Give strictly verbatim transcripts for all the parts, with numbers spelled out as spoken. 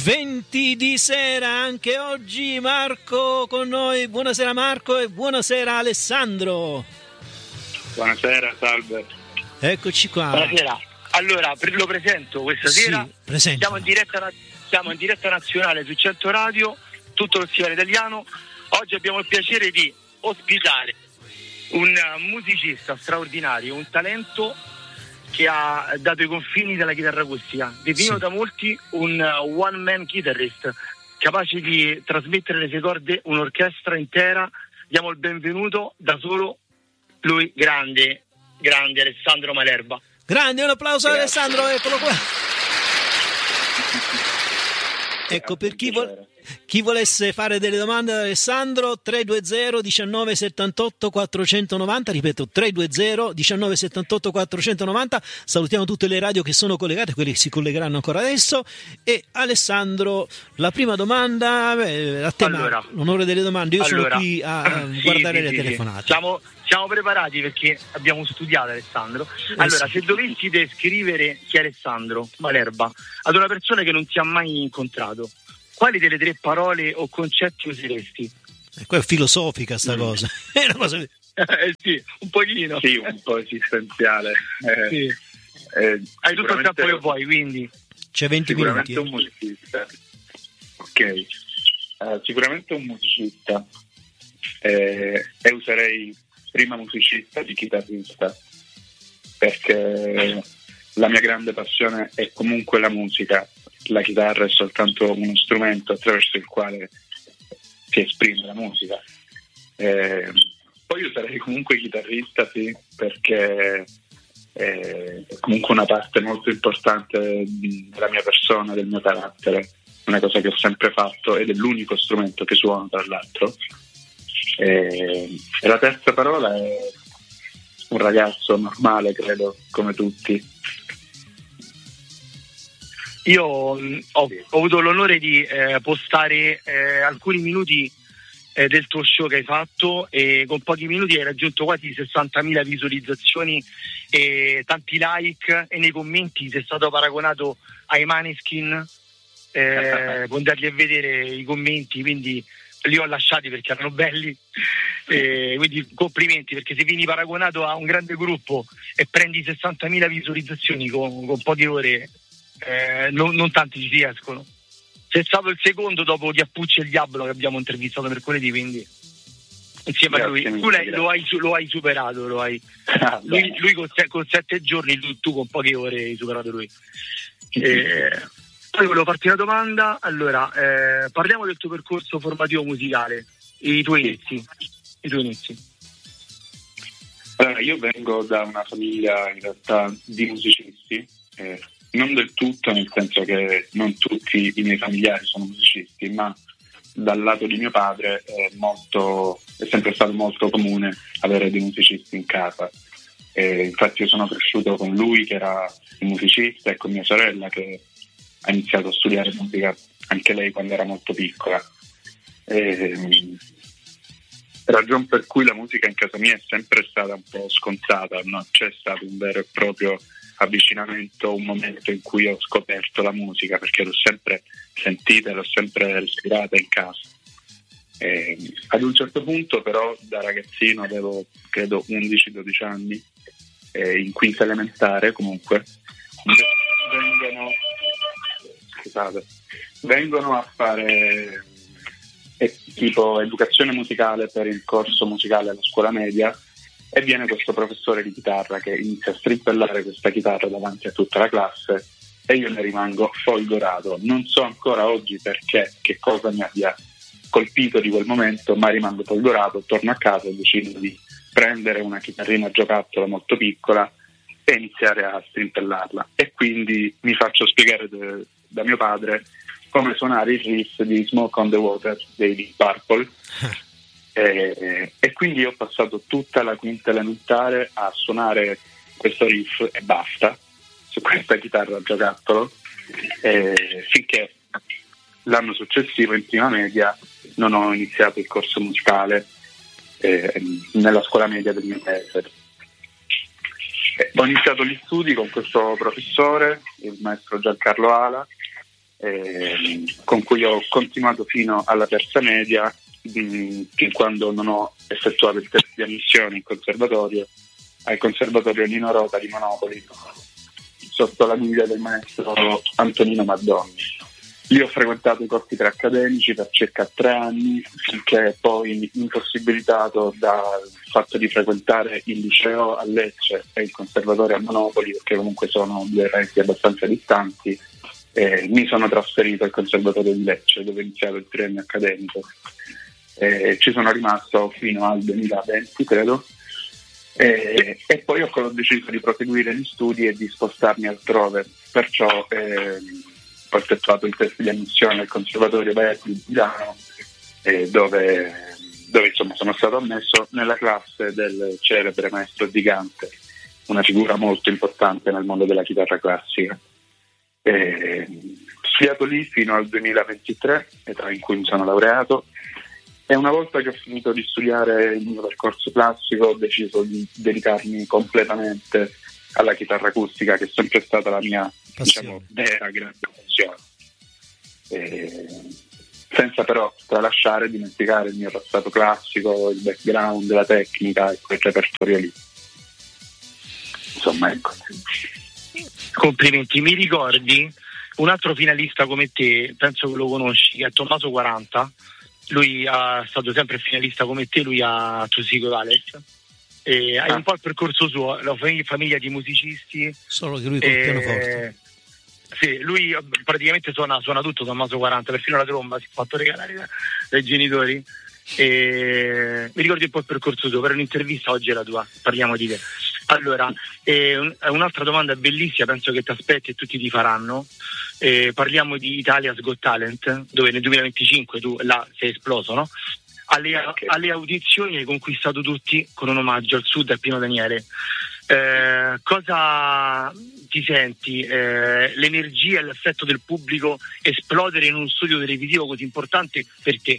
venti di sera anche oggi. Marco con noi. Buonasera Marco e buonasera Alessandro. Buonasera, salve. Eccoci qua. Buonasera. Allora, lo presento questa sì, sera. Presento. Siamo in diretta, siamo in diretta nazionale su cento Radio, tutto lo stivale italiano. Oggi abbiamo il piacere di ospitare un musicista straordinario, un talento che ha dato i confini della chitarra acustica, definito sì. da molti un one man guitarist, capace di trasmettere le sue corde un'orchestra intera. Diamo il benvenuto da solo lui, grande, grande Alessandro Malerba. Grande, un applauso ad Alessandro, eccolo qua. Ecco, per chi, vo- chi volesse fare delle domande ad Alessandro, tre due zero diciannove settantotto quattrocentonovanta, ripeto tre due zero diciannove settantotto quattrocentonovanta. Salutiamo tutte le radio che sono collegate, quelli che si collegheranno ancora adesso. E Alessandro, la prima domanda, beh, a te, allora, l'onore delle domande, io allora, sono qui a sì, guardare sì, le sì, telefonate. Sì. Siamo, siamo preparati perché abbiamo studiato Alessandro. Allora, eh sì. se dovessi descrivere chi è Alessandro Malerba ad una persona che non ti ha mai incontrato, quali delle tre parole o concetti useresti? Eh, qua è filosofica sta mm. cosa. È una cosa... eh, sì, un pochino. Sì, un po' esistenziale. Eh, sì. eh, Hai tutto il tempo che vuoi, quindi. C'è venti sicuramente minuti. un musicista. Ok. Uh, sicuramente un musicista. Eh, e userei prima musicista di chitarrista, perché la mia grande passione è comunque la musica. La chitarra è soltanto uno strumento attraverso il quale si esprime la musica. Eh, poi io sarei comunque chitarrista, sì, perché è comunque una parte molto importante della mia persona, del mio carattere, una cosa che ho sempre fatto ed è l'unico strumento che suono, tra l'altro. E, e la terza parola è un ragazzo normale, credo, come tutti. Io mh, ho, ho avuto l'onore di eh, postare eh, alcuni minuti eh, del tuo show che hai fatto, e con pochi minuti hai raggiunto quasi sessantamila visualizzazioni e tanti like, e nei commenti sei stato paragonato ai Maneskin. Eh, puoi andarli a vedere i commenti, quindi li ho lasciati perché erano belli, eh, quindi complimenti, perché se vieni paragonato a un grande gruppo e prendi sessantamila visualizzazioni con, con poche ore, Eh, non, non tanti ci riescono. Sei stato il secondo dopo Chiappucci e il Diablo che abbiamo intervistato mercoledì, quindi insieme a lui tu lei, lo, hai, lo hai superato, lo hai. Ah, lui, lui con, con sette giorni, tu, tu con poche ore hai superato lui. eh, poi volevo farti una domanda. Allora, eh, parliamo del tuo percorso formativo musicale, i tuoi inizi i tuoi inizi Allora, io vengo da una famiglia in realtà di musicisti, eh, non del tutto, nel senso che non tutti i miei familiari sono musicisti, ma dal lato di mio padre è, molto, è sempre stato molto comune avere dei musicisti in casa. E infatti io sono cresciuto con lui che era un musicista e con mia sorella che ha iniziato a studiare musica anche lei quando era molto piccola. E, ragione per cui la musica in casa mia è sempre stata un po' scontata, non c'è stato un vero e proprio avvicinamento, un momento in cui ho scoperto la musica, perché l'ho sempre sentita e l'ho sempre respirata in casa. E ad un certo punto però, da ragazzino, avevo credo undici dodici anni, e in quinta elementare comunque vengono scusate vengono a fare eh, tipo educazione musicale per il corso musicale alla scuola media, e viene questo professore di chitarra che inizia a strimpellare questa chitarra davanti a tutta la classe, e io ne rimango folgorato. Non so ancora oggi perché, che cosa mi abbia colpito di quel momento, ma rimango folgorato. Torno a casa e decido di prendere una chitarrina giocattolo molto piccola e iniziare a strimpellarla, e quindi mi faccio spiegare de, da mio padre come suonare il riff di Smoke on the Water dei Deep Purple. E, e quindi ho passato tutta la quinta elementare a suonare questo riff e basta su questa chitarra a giocattolo, e finché l'anno successivo, in prima media, non ho iniziato il corso musicale eh, nella scuola media del mio paese. Eh, ho iniziato gli studi con questo professore, il maestro Giancarlo Ala, eh, con cui ho continuato fino alla terza media, mh, fin quando non ho effettuato il test di ammissione in conservatorio, al Conservatorio Nino Rota di Monopoli, sotto la guida del maestro Antonino Maddonni. Lì ho frequentato i corsi preaccademici per circa tre anni, finché poi, impossibilitato dal fatto di frequentare il liceo a Lecce e il conservatorio a Monopoli, perché comunque sono due reti abbastanza distanti, eh, mi sono trasferito al conservatorio di Lecce, dove ho iniziato il triennio accademico. Eh, ci sono rimasto fino al duemilaventi, credo, e, e poi ho deciso di proseguire gli studi e di spostarmi altrove, perciò eh, ho effettuato il test di ammissione al Conservatorio Verdi di Milano, eh, dove, dove insomma sono stato ammesso nella classe del celebre maestro Digante, una figura molto importante nel mondo della chitarra classica. Eh, ho studiato lì fino al duemilaventitré, età in cui mi sono laureato, e una volta che ho finito di studiare il mio percorso classico ho deciso di dedicarmi completamente alla chitarra acustica, che è sempre stata la mia, diciamo, vera grande passione, e senza però tralasciare e dimenticare il mio passato classico, il background, la tecnica e quel repertorio lì. Insomma, ecco. Complimenti. Mi ricordi un altro finalista come te, penso che lo conosci, che è Tommaso quaranta. Lui è stato sempre finalista come te, lui ha Tusico d'Alex, e ah. Hai un po' il percorso suo, la famiglia di musicisti, solo che lui col e... pianoforte. Sì, lui praticamente suona, suona tutto, Tommaso quaranta, perfino la tromba si è fatto regalare dai, dai genitori. E mi ricordi un po' il percorso tuo, per un'intervista oggi è la tua, parliamo di te. Allora, eh, un, un'altra domanda bellissima, penso che ti aspetti e tutti ti faranno. Eh, parliamo di Italia's Got Talent, dove nel duemilaventicinque tu là sei esploso, no? Alle, okay. alle audizioni hai conquistato tutti con un omaggio al Sud e a Pino Daniele. Eh, cosa ti senti? Eh, l'energia e l'affetto del pubblico esplodere in un studio televisivo così importante per te?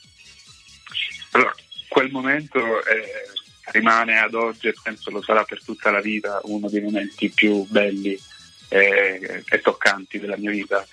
Allora, quel momento eh, rimane ad oggi, e penso lo sarà per tutta la vita, uno dei momenti più belli e, e toccanti della mia vita,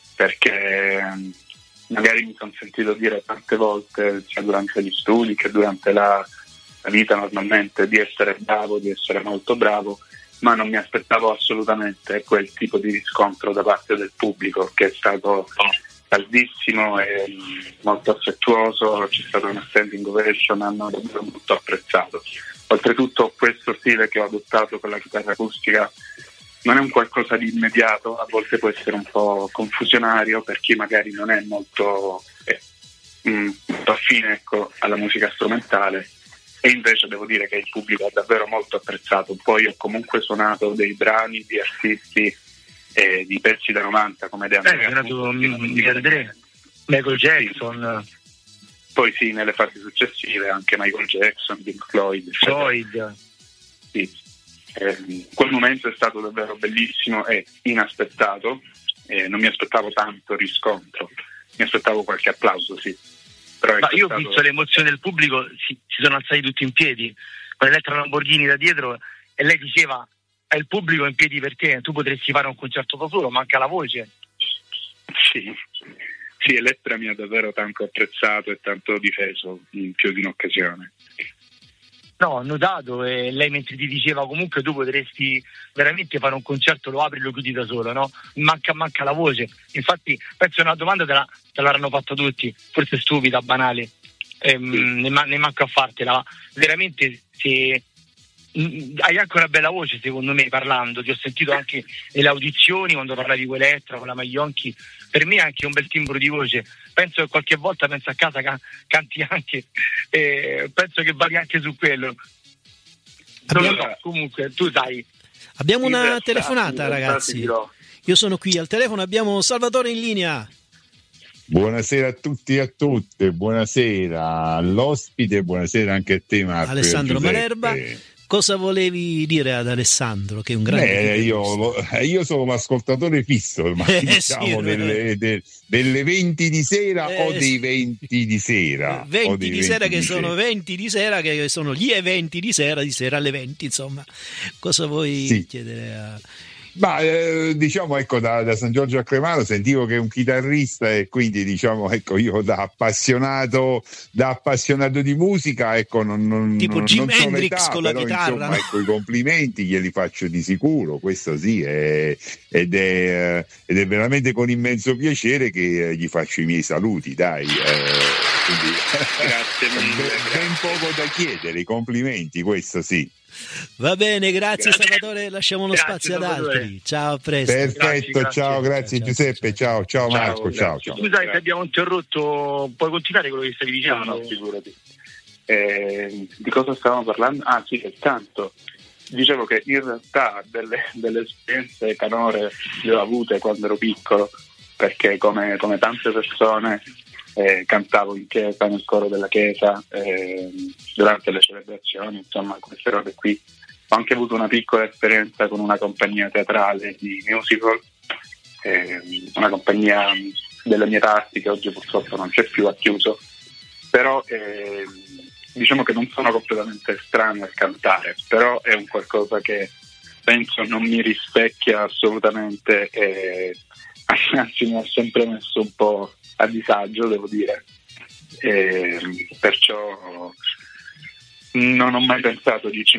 perché magari mi sono sentito dire tante volte, sia durante gli studi che durante la, la vita normalmente, di essere bravo, di essere molto bravo, ma non mi aspettavo assolutamente quel tipo di riscontro da parte del pubblico, che è stato caldissimo e molto affettuoso. C'è stata una standing ovation, hanno davvero molto apprezzato. Oltretutto questo stile che ho adottato con la chitarra acustica non è un qualcosa di immediato, a volte può essere un po' confusionario per chi magari non è molto, eh, mh, molto affine, ecco, alla musica strumentale, e invece devo dire che il pubblico ha davvero molto apprezzato. Poi ho comunque suonato dei brani di artisti e di pezzi da novanta come De André, eh, André, Michael Jackson, sì. Poi sì, nelle fasi successive anche Michael Jackson, Pink Floyd, Floyd. Sì. Eh, quel momento è stato davvero bellissimo e inaspettato, eh, non mi aspettavo tanto riscontro, mi aspettavo qualche applauso, sì. Però Ma io ho stato... visto l'emozione del pubblico, si, si sono alzati tutti in piedi con Elettra Lamborghini da dietro, e lei diceva: è il pubblico in piedi per te, tu potresti fare un concerto da solo, manca la voce. Sì, sì, Elettra mi ha davvero tanto apprezzato e tanto difeso in più di un'occasione. No, ho notato, e lei mentre ti diceva comunque tu potresti veramente fare un concerto, lo apri e lo chiudi da solo, no? Manca, manca la voce. Infatti penso una domanda te, la, te l'hanno fatta tutti, forse stupida, banale, ehm, sì. ne, ne manco a fartela. Veramente se hai anche una bella voce, secondo me, parlando, ti ho sentito anche nelle audizioni quando parlavi con Elettra, con la Maglionchi, per me è anche un bel timbro di voce. Penso che qualche volta, penso a casa, can- canti anche, eh, penso che vali anche su quello. Non lo so, comunque tu sai. Abbiamo una realtà, telefonata, ragazzi. Io sono qui al telefono, abbiamo Salvatore in linea. Buonasera a tutti e a tutte, buonasera all'ospite, buonasera anche a te, Marco. Alessandro Malerba. Cosa volevi dire ad Alessandro, che è un grande... Beh, io, io sono l'ascoltatore fisso, ma eh, diciamo sì, delle, de, delle venti di sera eh, o dei venti di sera. venti di sera che sono venti di sera, che sono gli eventi di sera, di sera alle venti, insomma. Cosa vuoi sì. chiedere a... Ma eh, diciamo ecco da, da San Giorgio a Cremano sentivo che è un chitarrista e quindi diciamo ecco io da appassionato da appassionato di musica ecco non, non, tipo Jim non sono Hendrix età, con la però, chitarra, insomma, no? ecco, i complimenti glieli faccio di sicuro, questo sì è, ed, è, ed è veramente con immenso piacere che gli faccio i miei saluti, dai eh, quindi, grazie mille, ben, grazie. ben poco da chiedere, i complimenti, questo sì. Va bene, grazie, Grazie. Salvatore, lasciamo lo Grazie, spazio ad Salvatore. altri. Ciao, a presto. Perfetto, Grazie, grazie. ciao, grazie Ciao, Giuseppe, ciao, ciao, Ciao, Marco, ciao, grazie. ciao. Scusa che abbiamo interrotto, puoi continuare quello che stavi No, dicendo? no, figurati. Eh, di cosa stavamo parlando? Ah sì, del canto. Dicevo che in realtà delle, delle esperienze canore le ho avute quando ero piccolo, perché come, come tante persone eh, cantavo in chiesa, nel coro della chiesa, eh, durante le celebrazioni, insomma queste robe qui. Ho anche avuto una piccola esperienza con una compagnia teatrale di musical, eh, una compagnia delle mie parti che oggi purtroppo non c'è più, ha chiuso, però eh, diciamo che non sono completamente estraneo al cantare, però è un qualcosa che penso non mi rispecchia assolutamente e anzi mi ha sempre messo un po' a disagio, devo dire, e perciò non ho mai pensato di